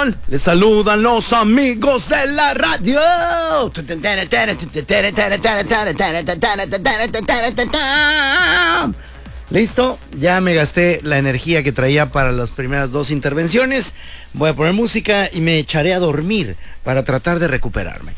tal? Les saludan los amigos de la radio. ¿Listo? Ya me gasté la energía que traía para las primeras dos intervenciones. Voy a poner música y me echaré a dormir para tratar de recuperarme.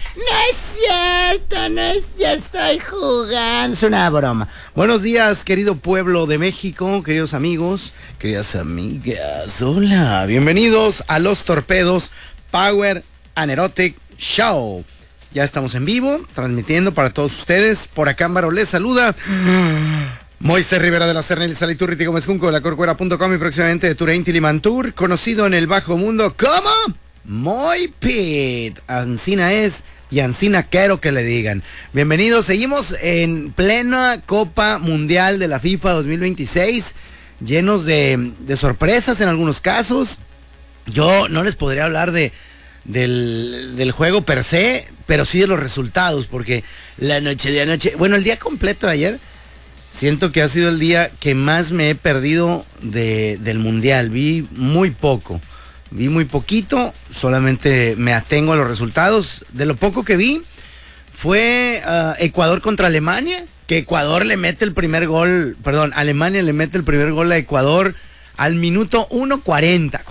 No es cierto, estoy jugando. Es una broma. Buenos días, querido pueblo de México, queridos amigos, queridas amigas. Hola, bienvenidos a Los Torpedos Power and Erotic Show. Ya estamos en vivo, transmitiendo para todos ustedes. Por acá Ámbaro les saluda. Moisés Rivera de la Serna, Elisa Liturriti Gómez Junco de la Corcuera.com y próximamente de Turain Tilimantur, conocido en el bajo mundo como Moy Pit. Ancina es y Ancina quiero que le digan. Bienvenidos, seguimos en plena Copa Mundial de la FIFA 2026, llenos de sorpresas en algunos casos. Yo no les podría hablar del juego per se, pero sí de los resultados, porque la noche de anoche, bueno, el día completo de ayer, siento que ha sido el día que más me he perdido del Mundial. Vi muy poquito, solamente me atengo a los resultados. De lo poco que vi, fue Ecuador contra Alemania, que Ecuador le mete el primer gol, perdón, Alemania le mete el primer gol a Ecuador al minuto 1:40.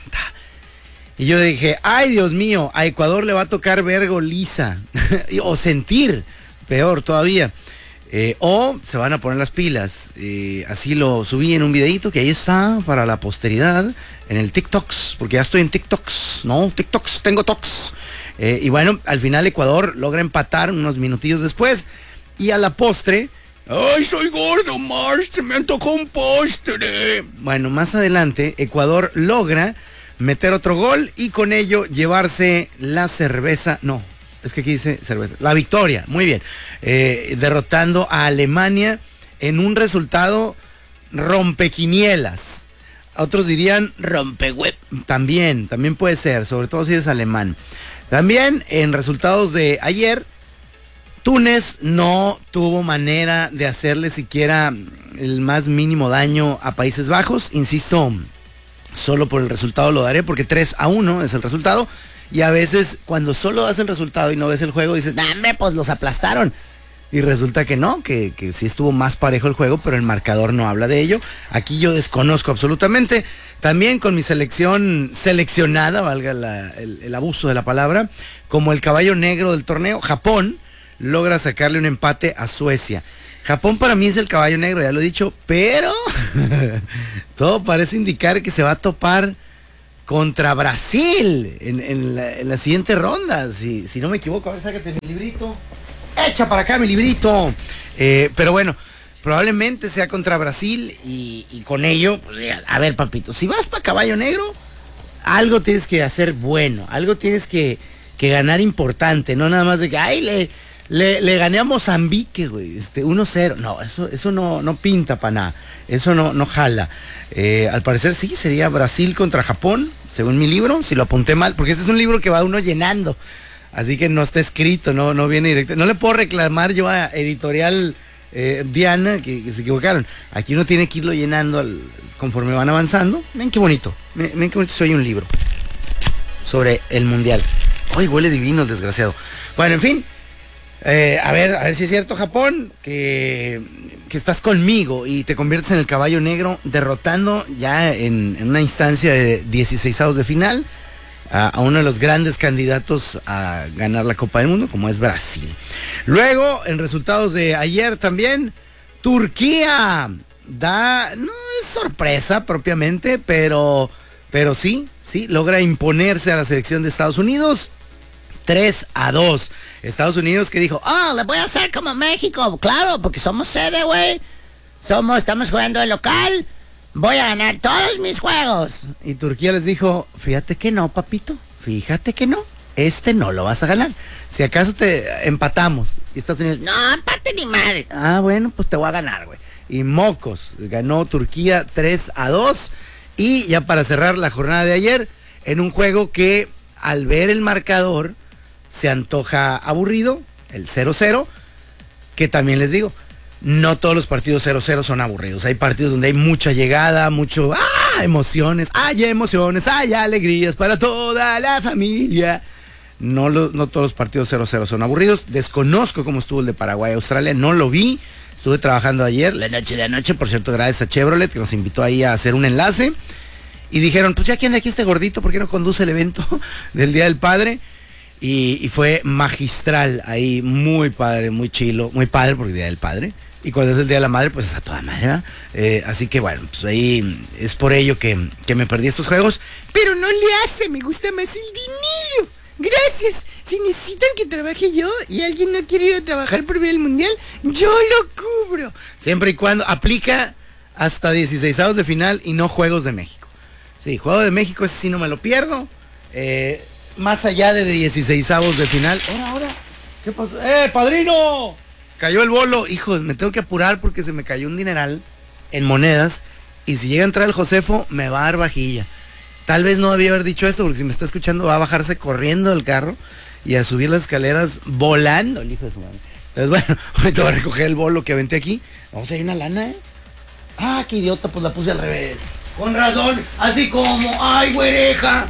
Y yo dije, ay Dios mío, a Ecuador le va a tocar ver goliza, o sentir, peor todavía. O se van a poner las pilas. Así lo subí en un videito que ahí está para la posteridad en el TikToks, porque ya estoy en TikToks, ¿no? TikToks, tengo toks. Y bueno, al final Ecuador logra empatar unos minutillos después y a la postre, ¡ay, soy gordo, Marsh! ¡Se me antojó un postre! Bueno, más adelante Ecuador logra meter otro gol y con ello llevarse la cerveza, no, es que aquí dice cerveza, la victoria, muy bien, derrotando a Alemania en un resultado rompequinielas. Otros dirían rompeweb, también puede ser, sobre todo si eres alemán. También en resultados de ayer, Túnez no tuvo manera de hacerle siquiera el más mínimo daño a Países Bajos. Insisto, solo por el resultado lo daré, porque 3-1 es el resultado. Y a veces cuando solo das el resultado y no ves el juego, dices, ¡dame, pues los aplastaron! Y resulta que no, que sí estuvo más parejo el juego, pero el marcador no habla de ello. Aquí yo desconozco absolutamente. También con mi selección seleccionada, valga el abuso de la palabra, como el caballo negro del torneo, Japón logra sacarle un empate a Suecia. Japón para mí es el caballo negro, ya lo he dicho, pero todo parece indicar que se va a topar contra Brasil en la siguiente ronda, si no me equivoco. A ver, sácate mi librito. Echa para acá mi librito. Pero bueno, probablemente sea contra Brasil y con ello, pues, a ver, papito, si vas para caballo negro, algo tienes que hacer bueno, algo tienes que ganar importante, no nada más de que, ay, le gané a Mozambique, güey, 1-0. No, eso no pinta para nada. Eso no jala. Al parecer sí, sería Brasil contra Japón, según mi libro, si lo apunté mal, porque este es un libro que va uno llenando. Así que no está escrito, no viene directo. No le puedo reclamar yo a Editorial Diana que se equivocaron. Aquí uno tiene que irlo llenando conforme van avanzando. Ven qué bonito. Ven qué bonito soy un libro sobre el Mundial. Ay, huele divino el desgraciado. Bueno, en fin. A ver si es cierto, Japón, que estás conmigo y te conviertes en el caballo negro, derrotando ya en una instancia de 16avos de final a uno de los grandes candidatos a ganar la Copa del Mundo, como es Brasil. Luego, en resultados de ayer también, Turquía no es sorpresa propiamente, pero sí, logra imponerse a la selección de Estados Unidos 3-2. Estados Unidos que dijo, le voy a hacer como México, claro, porque somos sede, güey. Estamos jugando de local, voy a ganar todos mis juegos. Y Turquía les dijo, fíjate que no, papito, fíjate que no, no lo vas a ganar. Si acaso te empatamos. Y Estados Unidos, no, empate ni madre. Bueno, pues te voy a ganar, güey. Y mocos, ganó Turquía 3-2. Y ya para cerrar la jornada de ayer, en un juego que al ver el marcador se antoja aburrido, el 0-0, que también les digo, no todos los partidos 0-0 son aburridos. Hay partidos donde hay mucha llegada, emociones, hay alegrías para toda la familia. No todos los partidos 0-0 son aburridos. Desconozco cómo estuvo el de Paraguay-Australia, no lo vi. Estuve trabajando ayer, la noche de anoche, por cierto, gracias a Chevrolet, que nos invitó ahí a hacer un enlace. Y dijeron, pues ya que anda aquí este gordito, ¿por qué no conduce el evento del Día del Padre? Y fue magistral ahí, muy padre, muy chilo, muy padre porque Día del Padre. Y cuando es el Día de la Madre, pues es a toda madre, ¿verdad? Así que bueno, pues ahí es por ello que me perdí estos juegos. Pero no le hace, me gusta más el dinero. Gracias. Si necesitan que trabaje yo y alguien no quiere ir a trabajar por ver el mundial, yo lo cubro. Siempre y cuando aplica hasta 16avos de final y no Juegos de México. Sí, Juego de México, ese sí no me lo pierdo. Más allá de 16avos de final. Ahora, ¿qué pasó? Padrino! Cayó el bolo. Hijo, me tengo que apurar porque se me cayó un dineral en monedas. Y si llega a entrar el Josefo, me va a dar vajilla. Tal vez no debía haber dicho esto, porque si me está escuchando va a bajarse corriendo del carro y a subir las escaleras volando el hijo de su madre. Entonces, bueno, ahorita voy a recoger el bolo que aventé aquí. Vamos a ir una lana, ¿eh? Ah, qué idiota, pues la puse al revés. Con razón, así como, ay, güereja,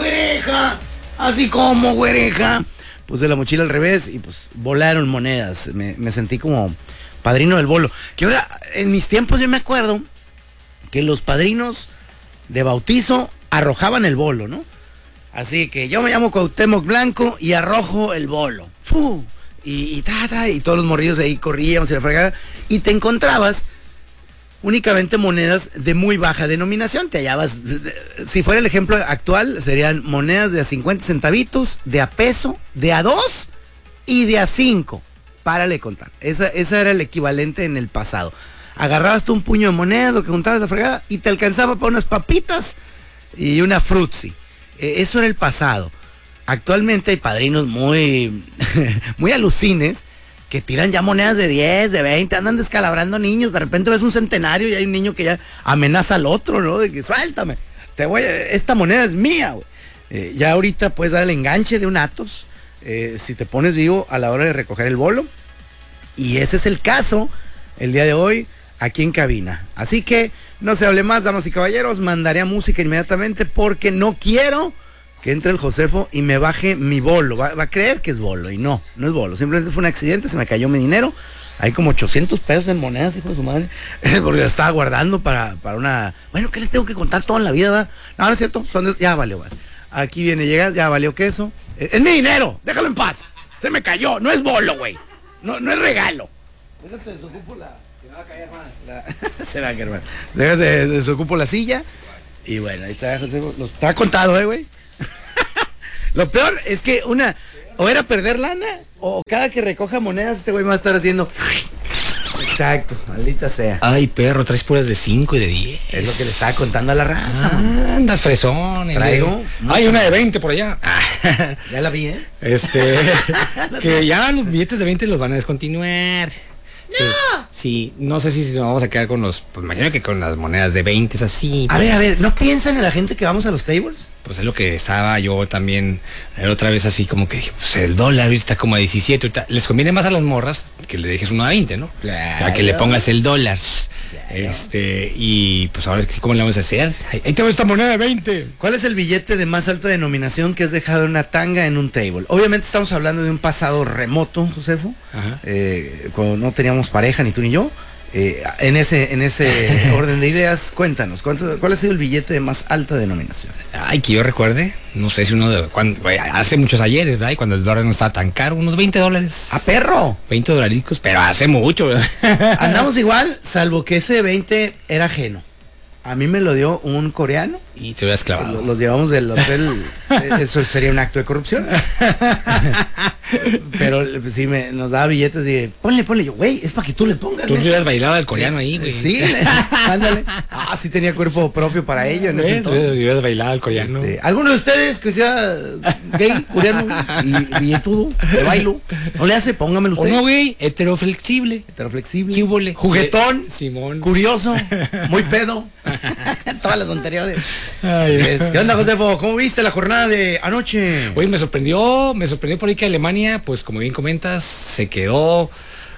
así como, güereja. Puse la mochila al revés y pues volaron monedas. Me sentí como padrino del bolo. Que ahora, en mis tiempos yo me acuerdo que los padrinos de bautizo arrojaban el bolo, ¿no? Así que yo me llamo Cuauhtémoc Blanco y arrojo el bolo. ¡Fu! Y todos los morrillos de ahí corríamos y la fregada. Y te encontrabas únicamente monedas de muy baja denominación. Te hallabas, si fuera el ejemplo actual, serían monedas de a 50 centavitos, de a peso, de a 2 y de a 5. Párale contar. Esa era el equivalente en el pasado. Agarrabas tú un puño de monedas, lo que juntabas la fregada, y te alcanzaba para unas papitas y una frutzi. Eso era el pasado. Actualmente hay padrinos muy, muy alucines que tiran ya monedas de 10, de 20, andan descalabrando niños. De repente ves un centenario y hay un niño que ya amenaza al otro, ¿no? De que suéltame, esta moneda es mía, güey. Ya ahorita puedes dar el enganche de un Atos si te pones vivo a la hora de recoger el bolo. Y ese es el caso el día de hoy aquí en cabina. Así que no se hable más, damas y caballeros, mandaré a música inmediatamente porque no quiero que entre el Josefo y me baje mi bolo. Va a creer que es bolo y no es bolo. Simplemente fue un accidente, se me cayó mi dinero. Hay como 800 pesos en monedas, hijo de su madre. Porque la estaba guardando para una... Bueno, ¿qué les tengo que contar toda la vida, verdad? No es cierto, ya valió, vale. Aquí viene, llega, ya valió queso. Es mi dinero, déjalo en paz. Se me cayó, no es bolo, güey. No es regalo. Déjate, desocupo se me va a caer más. Se va a caer más. Déjate, desocupo la silla. Y bueno, ahí está José. Lo estaba contado, güey. Lo peor es que o era perder lana, o cada que recoja monedas este güey me va a estar haciendo... Exacto, maldita sea. Ay, perro, traes puras de 5 y de 10. Es lo que le estaba contando a la raza. Andas fresón. Traigo. Hay una de 20 por allá. Ya la vi, ¿eh? Que ya los billetes de 20 los van a descontinuar. ¡No! Sí, no sé si nos vamos a quedar con pues imagino que con las monedas de 20 es así. A ver, ¿no piensan en la gente que vamos a los tables? Pues es lo que estaba yo también otra vez así como que dije, pues el dólar ahorita está como a 17, ahorita les conviene más a las morras que le dejes uno a 20, ¿no? Claro. A que le pongas el dólar. Claro. Y pues ahora sí, ¿cómo le vamos a hacer? Ahí tengo esta moneda de 20. ¿Cuál es el billete de más alta denominación que has dejado en una tanga en un table? Obviamente estamos hablando de un pasado remoto, Josefo. Ajá. Cuando no teníamos pareja, ni tú ni yo. En ese orden de ideas, cuéntanos, ¿cuál ha sido el billete de más alta denominación? Ay, que yo recuerde, no sé si hace muchos ayeres, ¿verdad? Y cuando el dólar no estaba tan caro, unos $20. ¡A perro! 20 dolaricos, pero hace mucho, ¿verdad? Andamos igual, salvo que ese 20 era ajeno. A mí me lo dio un coreano. Y te hubieras clavado. Los llevamos del hotel. Eso sería un acto de corrupción. Pero sí, nos daba billetes y dije, ponle. Yo, güey, es para que tú le pongas. Tú hubieras bailado al coreano ahí, güey. Sí, ándale. Sí tenía cuerpo propio para ello en ese entonces. Si hubieras bailado al coreano. ¿Alguno de ustedes que sea gay, coreano y billetudo, de bailo, no le hace? Póngamelo usted. ¿O no, güey? Heteroflexible. ¿Qué hubole? Juguetón. Simón. Curioso. Muy pedo. Todas las anteriores. Ay, ¿Qué onda, Josefo? ¿Cómo viste la jornada de anoche? Oye, me sorprendió por ahí que Alemania, pues como bien comentas, se quedó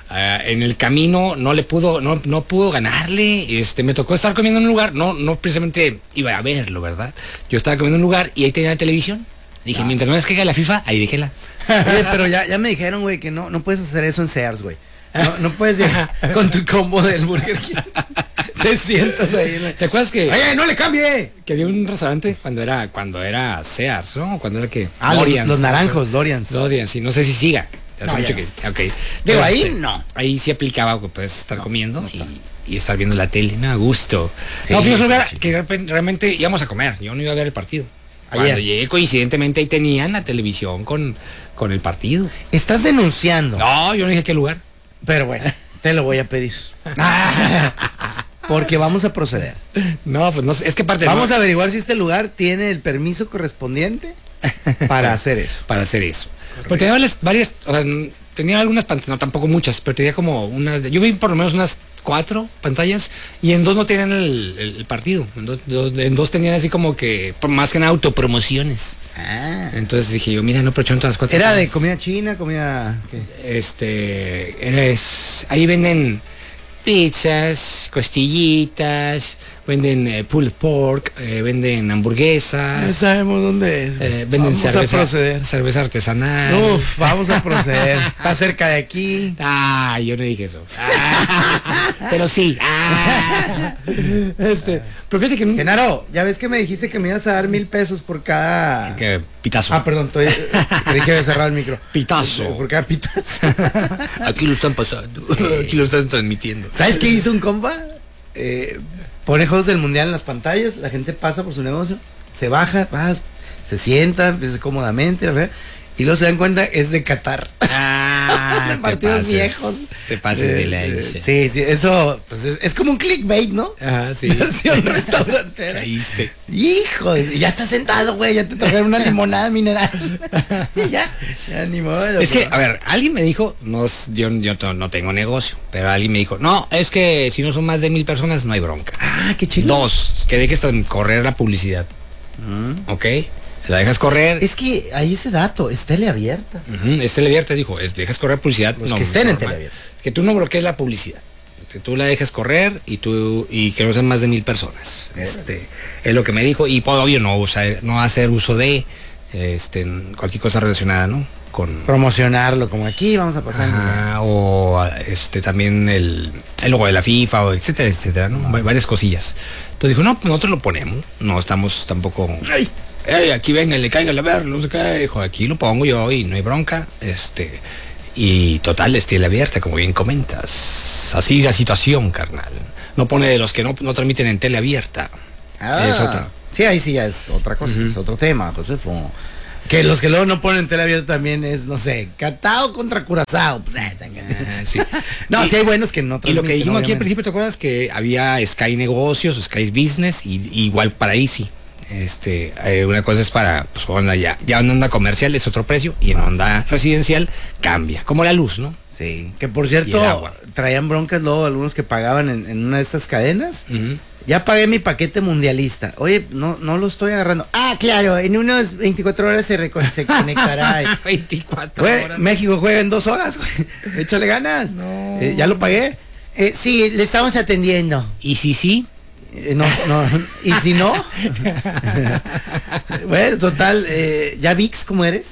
En el camino no pudo ganarle. Me tocó estar comiendo en un lugar, no precisamente iba a verlo, ¿verdad? Yo estaba comiendo en un lugar y ahí tenía la televisión. Dije, mientras no les caiga la FIFA, ahí déjela. Oye, pero ya me dijeron, güey, que no puedes hacer eso en Sears, güey. No puedes llegar con tu combo del Burger King. Te sientas ahí. ¿Te acuerdas que... ¡Oye, no le cambie! Que había un restaurante cuando era Sears, ¿no? Cuando era que... Los naranjos, Dorians. Dorians, sí, no sé si siga. No, mucho que... Okay. Digo, ahí no. Ahí sí aplicaba que puedes estar comiendo y estar viendo la tele, ¿no? A gusto. Sí, no, fuimos a un lugar que realmente íbamos a comer. Yo no iba a ver el partido. Cuando llegué, coincidentemente, ahí tenían la televisión con el partido. ¿Estás denunciando? No, yo no dije qué lugar. Pero bueno, te lo voy a pedir. Porque vamos a proceder. No, pues no sé, es que aparte... Vamos a averiguar si este lugar tiene el permiso correspondiente para hacer eso. Para hacer eso. Pero tenía varias, o sea, tenía algunas pantallas, no tampoco muchas, pero tenía como yo vi por lo menos unas 4 pantallas y en 2 no tenían el partido. En dos tenían así como que, más que nada, autopromociones. Entonces dije yo, mira, no aprovecharon todas las 4. ¿Era de comida china, comida qué? Ahí venden pizzas, costillitas, venden pulled pork, venden hamburguesas. Ya sabemos dónde es. Venden proceder. Cerveza artesanal. Uf, vamos a proceder. Está cerca de aquí. Yo no dije eso. Pero sí. Pero fíjate que... Genaro, ya ves que me dijiste que me ibas a dar 1,000 pesos por cada... ¿Qué? Pitazo. Perdón, creí que había cerrado el micro. Pitazo. Por cada pitazo. Aquí lo están pasando. Aquí lo están transmitiendo. ¿Sabes qué hizo un compa? Pone juegos del mundial en las pantallas, la gente pasa por su negocio, se baja, se sienta, empieza cómodamente, ¿verdad? Y luego se dan cuenta, es de Qatar. Partidos viejos. Te pases de la Sí, eso pues es como un clickbait, ¿no? Sí. Versión restaurantera. Caíste. Hijo, ya estás sentado, güey, ya te tocaron una limonada mineral. ya ni modo. Es que, a ver, alguien me dijo, yo no tengo negocio, pero alguien me dijo, no, es que si no son más de 1,000 personas, no hay bronca. Qué chido. 2, que dejes correr la publicidad. ¿Ok? La dejas correr. Es que hay ese dato, es teleabierta. Es teleabierta, dijo, dejas correr publicidad. Los que estén en teleabierta. Es que tú no bloquees la publicidad. Que tú la dejas correr y que no sean más de 1,000 personas. Es lo que me dijo. Y pues, obvio no hacer uso de cualquier cosa relacionada, ¿no? Con promocionarlo, como aquí vamos a pasar. O también el logo de la FIFA, o etcétera, ¿no? Varias cosillas. Entonces dijo, no, pues nosotros lo ponemos. No estamos tampoco. Aquí vengan, le caigan a ver, no sé qué. Dijo, aquí lo pongo yo y no hay bronca. Y total, tele abierta, como bien comentas. Así es la situación, carnal. No pone de los que no transmiten en tele abierta. Es otra. Sí, ahí sí ya es otra cosa, es otro tema, Josefo. Que los que luego no ponen tele abierta también es, no sé, Catao contra Curazao. Sí. No, sí hay buenos que no transmiten. Y lo que dijimos aquí al principio, ¿te acuerdas? Que había Sky Negocios, Sky Business, y igual para Easy. Una cosa es para, pues, onda ya en onda comercial es otro precio y en onda residencial cambia, como la luz, ¿no? Sí, que por cierto traían broncas luego algunos que pagaban en una de estas cadenas. Ya pagué mi paquete mundialista. Oye, no lo estoy agarrando. Claro, en unas 24 horas se conectará. 24 horas. México juega en 2 horas, güey. Échale ganas. No. Ya lo pagué. Sí, le estamos atendiendo. ¿Y si sí? No. ¿Y si no? Bueno, total, ya VIX, ¿cómo eres?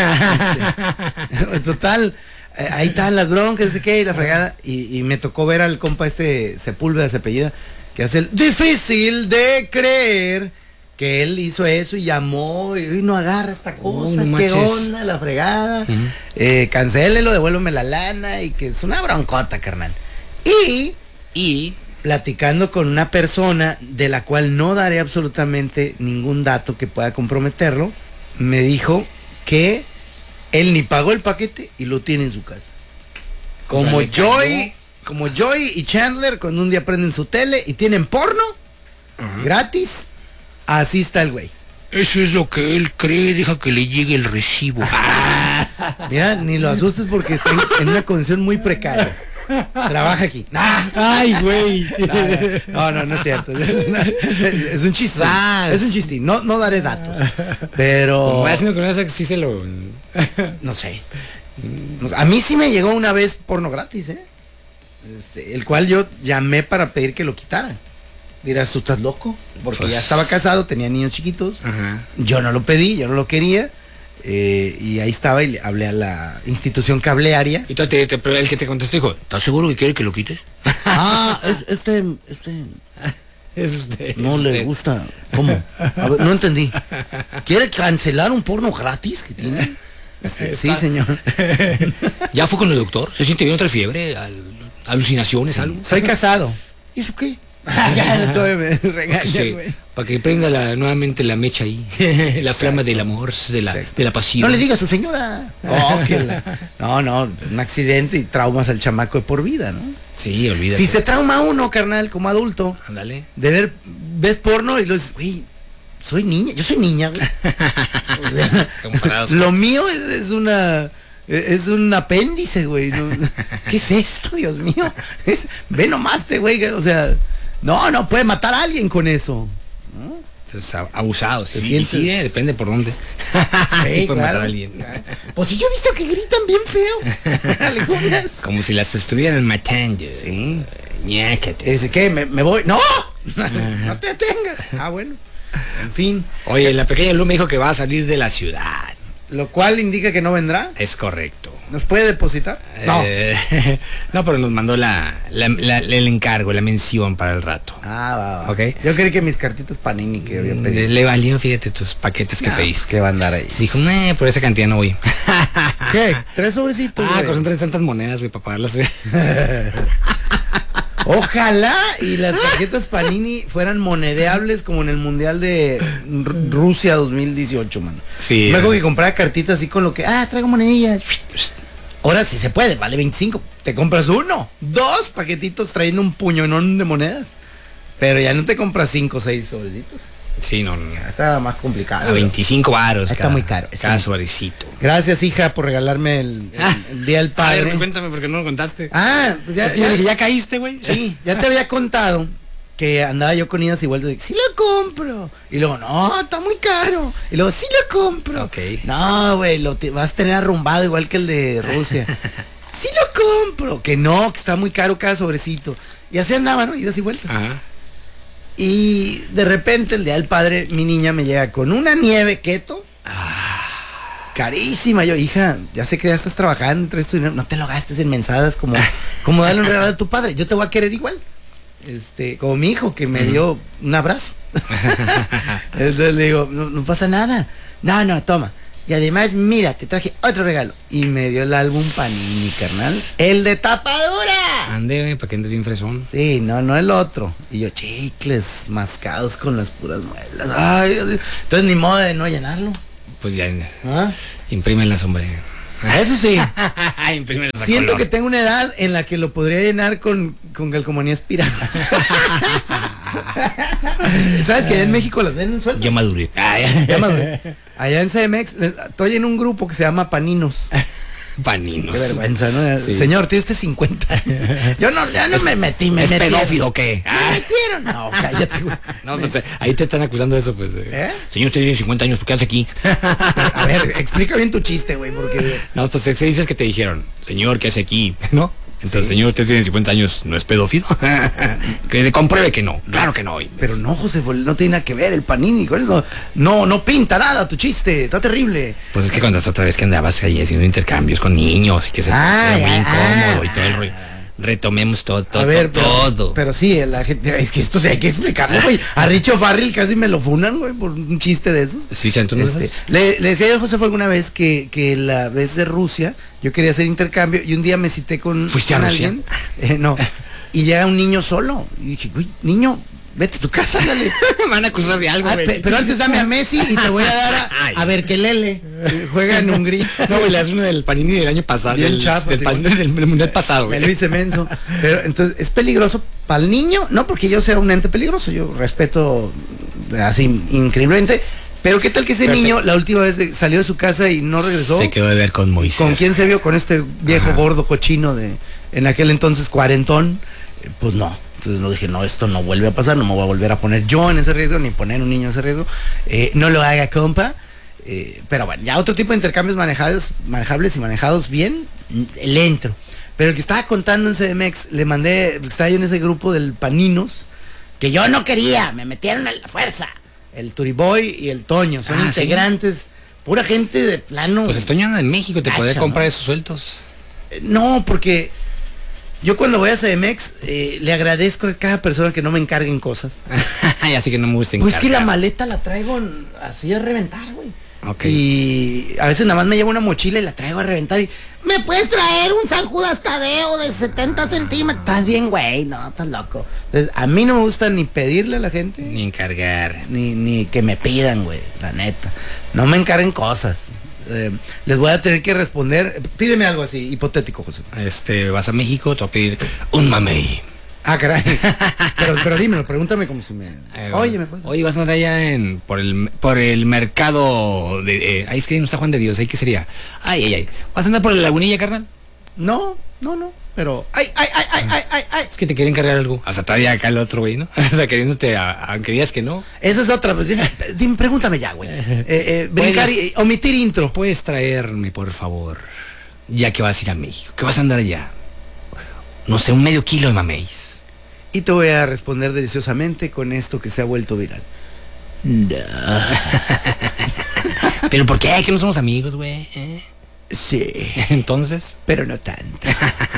Total, ahí están las broncas, no sé qué, y la fregada. Y me tocó ver al compa Sepúlveda, se apellida, que hace el difícil de creer que él hizo eso y llamó y no agarra esta cosa, qué onda, la fregada. Cancélelo, devuélveme la lana, y que es una broncota, carnal. Y platicando con una persona de la cual no daré absolutamente ningún dato que pueda comprometerlo, me dijo que él ni pagó el paquete y lo tiene en su casa. Como Joy y Chandler, cuando un día prenden su tele y tienen porno gratis, así está el güey. Eso es lo que él cree, deja que le llegue el recibo. Mira, ni lo asustes porque está en una condición muy precaria. Trabaja aquí. Ay, güey. No es cierto. Es un chiste. Es un chiste. No daré datos. Pero. Como haciendo con eso, sí se lo. No sé. A mí sí me llegó una vez porno gratis, el cual yo llamé para pedir que lo quitaran. Dirás, ¿tú estás loco? Porque pues, ya estaba casado, tenía niños chiquitos. Ajá. Yo no lo pedí, yo no lo quería. Y ahí estaba y le hablé a la institución cablearia. Y el que te contestó dijo, ¿estás seguro que quiere que lo quites? Es usted. No le gusta. ¿Cómo? A ver, no entendí. ¿Quiere cancelar un porno gratis que tiene? Sí, señor. ¿Ya fue con el doctor? ¿Se siente bien otra fiebre? ¿Alucinaciones? Sí. Algo? Soy casado. ¿Y eso qué? Todavía me regaña, güey. Para que prenda nuevamente la mecha ahí. La flama del amor, de la pasión. No le diga a su señora. No, un accidente y traumas al chamaco de por vida, ¿no? Sí, olvídate. Si se trauma uno, carnal, como adulto. Ándale. De ver, ves porno y lo dices, güey, soy niña, yo soy niña, güey. Lo mío es un apéndice, güey. ¿Qué es esto, Dios mío? Ve nomás güey, o sea, no puede matar a alguien con eso. Entonces, abusado, sí, depende por dónde. Sí, puede matar a alguien. Claro. Pues sí, yo he visto que gritan bien feo. Como si las estuvieran matando. Sí. Ñáquete. Dice, ¿qué? ¿Me voy? ¡No! No te detengas. Bueno. En fin. Oye, la pequeña Lu me dijo que va a salir de la ciudad. Lo cual indica que no vendrá. Es correcto. ¿Nos puede depositar? No. No, pero nos mandó el encargo, la mención para el rato. Va. ¿Okay? Yo creí que mis cartitas Panini que había pedido. Le valió, fíjate, tus paquetes que pediste. ¿Qué va a andar ahí? Dijo, por esa cantidad no voy. ¿Qué? 3 sobrecitos. Concentran tantas monedas, güey, para pagarlas. Ojalá y las tarjetas Panini fueran monedeables como en el Mundial de Rusia 2018, mano. Sí. Me acuerdo que compraba cartitas así con lo que, traigo monedillas. Ahora sí se puede, vale 25. Te compras 1, 2 paquetitos trayendo un puñonón de monedas. Pero ya no te compras 5 o 6 sobrecitos. Sí, no. Está más complicado. A 25 varos. Está muy caro. Cada sobrecito. Gracias, hija, por regalarme el Día del Padre. A ver, cuéntame porque no lo contaste. Pues ya caíste, güey. Sí, ya te había contado que andaba yo con idas y vueltas de, sí lo compro. Y luego, no, está muy caro. Y luego, sí lo compro. Ok. No, güey, vas a tener arrumbado igual que el de Rusia. Sí lo compro. Que no, que está muy caro cada sobrecito. Y así andaba, ¿no? Idas y vueltas. Ajá. Y de repente el Día del Padre, mi niña me llega con una nieve keto. Carísima. Yo, hija, ya sé que ya estás trabajando, traes tu dinero, no te lo gastes en mensadas como darle un regalo a tu padre. Yo te voy a querer igual. Como mi hijo que me dio un abrazo. Entonces le digo, no pasa nada. No, toma. Y además, mira, te traje otro regalo. Y me dio el álbum Panini, carnal. ¡El de tapadura! Ande, para que andes bien fresón. Sí, no el otro. Y yo, chicles mascados con las puras muelas. Ay, Dios mío. Entonces, ni modo de no llenarlo. Pues ya, imprímelas, hombre. Eso sí. Siento color. Que tengo una edad en la que lo podría llenar con calcomanía espiral. ¿Sabes que en México las venden sueltas? Ya maduré. Ya maduré. Allá en CMX estoy en un grupo que se llama Paninos. Paninos. Qué vergüenza, ¿no? Sí. Señor, tienes 50. Yo no me metí. ¿Es pedófilo o qué? ¿Me metieron? No, cállate, güey. No, pues ahí te están acusando de eso, pues. Señor, usted tiene 50 años, ¿por qué hace aquí? A ver, explica bien tu chiste, güey, porque... No, pues se dices que te dijeron, señor, ¿qué hace aquí? ¿No? Entonces, señor, usted tiene 50 años, ¿no es pedófilo? Que compruebe que no. Claro que no. Pero no, José, no tiene nada que ver el Panini con eso. No pinta nada tu chiste, está terrible. Pues es que cuando otra vez que andabas ahí haciendo intercambios con niños y que era muy incómodo y todo el rollo. Retomemos todo. A ver, todo. Pero sí, la gente, es que esto sí hay que explicarlo, güey. A Richo Farrell casi me lo funan, güey, por un chiste de esos. Sí, entonces. Le decía yo a José alguna vez que la vez de Rusia, yo quería hacer intercambio y un día me cité con alguien. No. Y llega un niño solo. Y dije, güey, niño, vete a tu casa, dale. Me van a acusar de algo, güey. Pero antes dame a Messi y te voy a dar a Berkelele. Juega en Hungría. No, güey, le das uno del Panini del año pasado. Del Mundial pasado, güey. Me lo hice menso. Pero entonces, ¿es peligroso para el niño? No porque yo sea un ente peligroso. Yo respeto así increíblemente. Pero ¿qué tal que ese niño la última vez salió de su casa y no regresó? Se quedó de ver con Moisés. ¿Con quién se vio? Con este viejo gordo cochino de en aquel entonces cuarentón. Pues no. Entonces no dije, no, esto no vuelve a pasar, no me voy a volver a poner yo en ese riesgo, ni poner un niño en ese riesgo. No lo haga, compa. Pero bueno, ya otro tipo de intercambios manejables y manejados bien, le entro. Pero el que estaba contando en CDMX, le mandé, estaba yo en ese grupo del Paninos, que yo no quería, me metieron a la fuerza. El Turiboy y el Toño, son integrantes, ¿sí? Pura gente de plano. Pues el Toño anda en México, te puede comprar, ¿no?, esos sueltos. No, porque yo cuando voy a CDMX, le agradezco a cada persona que no me encarguen cosas. Así que no me gusta encargar. Pues que la maleta la traigo así a reventar, güey. Okay. Y a veces nada más me llevo una mochila y la traigo a reventar y... ¿Me puedes traer un San Judas Tadeo de 70 centímetros? Estás bien, güey, no, estás loco. Entonces, a mí no me gusta ni pedirle a la gente. Ni encargar. Ni que me pidan, güey, la neta. No me encarguen cosas. Les voy a tener que responder. Pídeme algo así, hipotético, José. Vas a México, te voy a pedir un mamey. Ah, caray. Pero dímelo, pregúntame como si me... Oye, ¿me puedes? Oye, vas a andar allá por el mercado de... ahí es que no está Juan de Dios, ahí qué sería. Ay. ¿Vas a andar por la Lagunilla, carnal? No. Pero... Ay. Es que te quieren cargar algo. Hasta todavía acá el otro, güey, ¿no? O sea, queriéndote, aunque digas que no. Esa es otra, pues dime, pregúntame ya, güey. Brincar y omitir intro. ¿Puedes traerme, por favor, ya que vas a ir a México, que vas a andar allá, no sé, un medio kilo de mameis? Y te voy a responder deliciosamente con esto que se ha vuelto viral. No. ¿Pero por qué? ¿Que no somos amigos, güey? Sí. Entonces. Pero no tanto.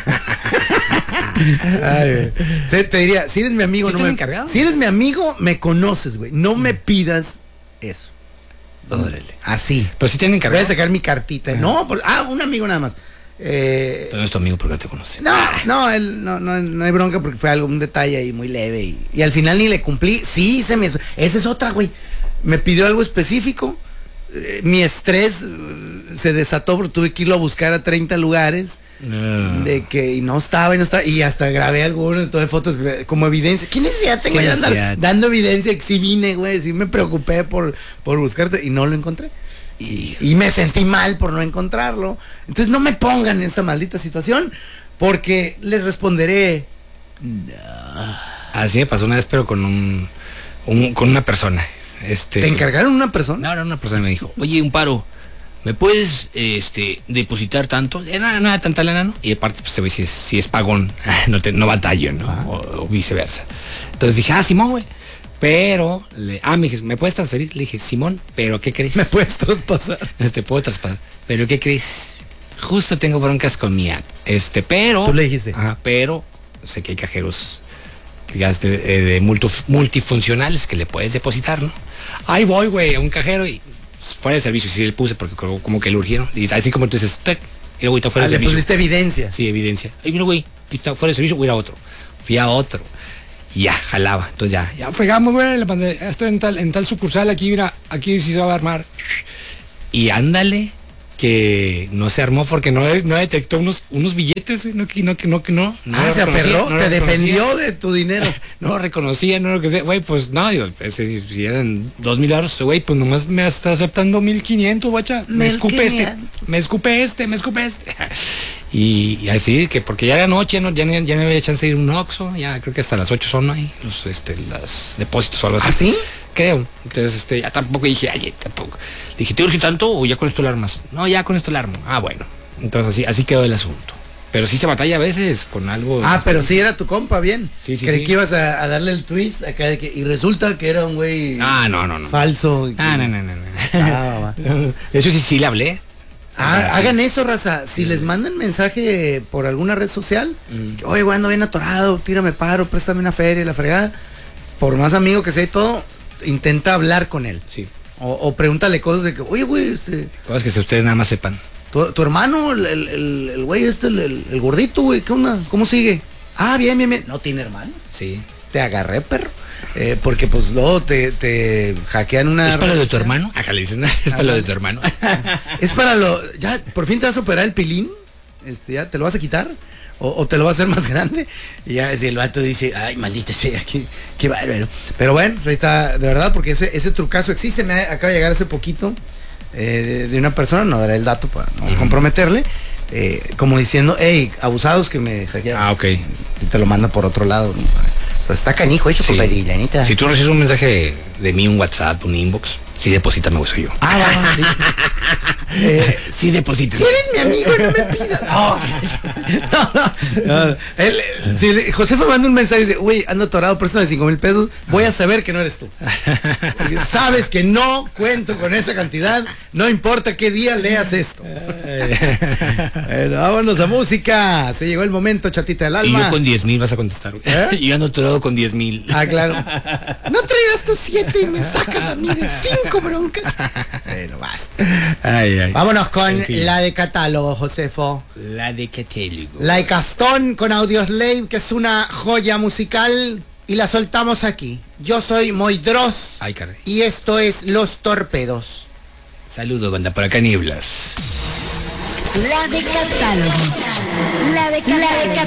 Ay, te diría, si eres mi amigo, no me... encargado. Si eres mi amigo, me conoces, güey. No me pidas eso. Órale. Así. Pero si tienen encargado. Voy a sacar mi cartita. No, un amigo nada más. Pero no es tu amigo porque no te conoce. No hay bronca porque fue un detalle ahí muy leve y al final ni le cumplí. Sí, esa es otra, güey. Me pidió algo específico. Mi estrés se desató porque tuve que irlo a buscar a 30 lugares. Y no estaba y hasta grabé alguno de fotos como evidencia. ¿Qué necesidad tengo de andar dando evidencia? Que sí vine, güey. Sí me preocupé por buscarte y no lo encontré. Y me sentí mal por no encontrarlo. Entonces no me pongan en esa maldita situación porque les responderé no. Así me pasó una vez, pero con con una persona. ¿Te encargaron una persona? No, una persona me dijo, oye, un paro, ¿me puedes depositar tanto? No era tanta lana, ¿no? Y aparte, pues si es pagón, no batallo, ¿no? O viceversa. Entonces dije, Simón, güey. Pero, me dije, ¿me puedes transferir? Le dije, Simón, ¿pero qué crees? ¿Me puedes traspasar? Te puedo traspasar. ¿Pero qué crees? Justo tengo broncas con mi app. Pero... ¿Tú le dijiste? Pero sé que hay cajeros de multifuncionales que le puedes depositar, ¿no? Ahí voy, güey, a un cajero y fuera de servicio. Sí le puse porque como que le urgieron. Y así como tú dices, y luego está fuera de servicio. ¿Le pusiste evidencia? Sí, evidencia. Ahí mira, güey, está fuera de servicio, voy a ir a otro. Fui a otro. Y ya, jalaba. Entonces ya fregamos, güey, estoy en tal sucursal, aquí, mira, aquí sí se va a armar. Y ándale, que no se armó porque no detectó unos billetes, güey, no. Se aferró, te defendió de tu dinero. No lo reconocía, no lo que sea. Güey, pues no, digo, si eran 2,000 euros, güey, pues nomás me está aceptando 1,500, guacha. Me escupe este. Y así, que porque ya era noche, ya no había chance de ir a un Oxxo, ya creo que hasta las 8 son ahí, los depósitos o algo así. ¿Ah, sí? Creo. Entonces, ya tampoco dije, tampoco. Le dije, ¿te urge tanto o ya con esto lo armas? No, ya con esto lo armo. Bueno. Entonces así quedó el asunto. Pero sí se batalla a veces con algo. Pero sí era tu compa, bien. Sí. Creí que ibas a darle el twist acá y resulta que era un güey. No. Falso. No. De hecho sí le hablé. Hagan eso, raza. Si les mandan mensaje por alguna red social, oye, güey, ando bien atorado, tírame paro, préstame una feria, la fregada. Por más amigo que sea y todo, intenta hablar con él. Sí. O pregúntale cosas de que, oye, güey, cosas que si ustedes nada más sepan. Tu hermano, el güey el gordito, güey, ¿qué onda? ¿Cómo sigue? Bien. ¿No tiene hermanos? Sí. Te agarré, perro. Porque pues luego te hackean una... ¿Es para lo de tu hermano? Acá le dicen, es para lo de tu hermano. Es para ya, por fin te vas a operar el pilín. Ya, ¿te lo vas a quitar? O te lo va a hacer más grande. Y ya el vato dice, ay, maldita sea, qué bárbaro. Pero bueno, pues ahí está, de verdad, porque ese trucazo existe. Me acaba de llegar hace poquito de una persona, no daré el dato para no comprometerle. Como diciendo, hey, abusados que me hackearon. Ok. Y te lo manda por otro lado, ¿no? Pues está canijo eso, sí. Compadre, la neta. Si tú recibes un mensaje de mí, un WhatsApp, un inbox, Sí, deposítame, soy yo. Sí, deposítame. Si eres mi amigo, no me pidas. No. Si Josefa manda un mensaje y dice, güey, ando atorado, préstame 5,000 pesos, voy a saber que no eres tú. Porque sabes que no cuento con esa cantidad, no importa qué día leas esto. Bueno, vámonos a música. Se llegó el momento, chatita del alma. Y yo con 10,000 vas a contestar. Y yo ando atorado con 10,000. Claro. No traigas tus 7 y me sacas a mí de 5 broncas. Bueno, basta. Vámonos con la de catálogo, Josefo. La de catálogo. La de Castón con Audioslave, que es una joya musical, y la soltamos aquí. Yo soy Moidros. Ay, caray. Y esto es Los Torpedos. Saludos, banda, por acá Nieblas. La de catálogo. La de catálogo.